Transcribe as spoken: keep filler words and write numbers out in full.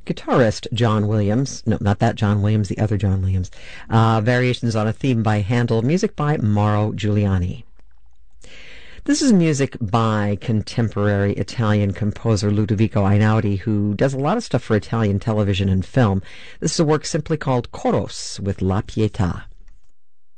guitarist John Williams. No, not that John Williams, the other John Williams. Uh, variations on a theme by Handel, music by Mauro Giuliani. This is music by contemporary Italian composer Ludovico Einaudi, who does a lot of stuff for Italian television and film. This is a work simply called Choros with La Pietà.